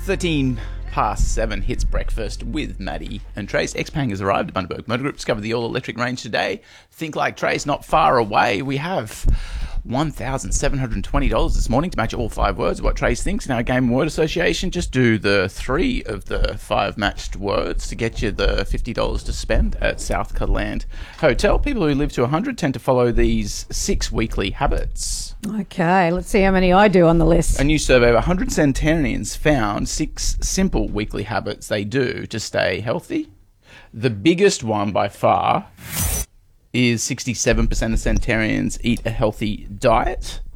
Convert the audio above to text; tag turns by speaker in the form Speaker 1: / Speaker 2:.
Speaker 1: 13 past 7 hits breakfast with Maddie and Trace. Xpeng has arrived at Bundaberg Motor Group. Discovered the all-electric range today. Think like Trace, not far away. We have $1,720 this morning to match all 5 words of what Trace thinks in our game word association. Just do the 3 of the 5 matched words to get you the $50 to spend at South Land Hotel. People who live to 100 tend to follow these 6 weekly habits.
Speaker 2: Okay, let's see how many I do on the list.
Speaker 1: A new survey of 100 centenarians found 6 simple weekly habits they do to stay healthy. The biggest one by far is 67% of centenarians eat a healthy diet.